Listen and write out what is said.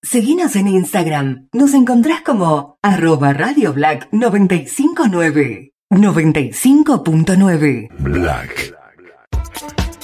Seguinos en Instagram. Nos encontrás como @RadioBlack 959. 95.9. Black.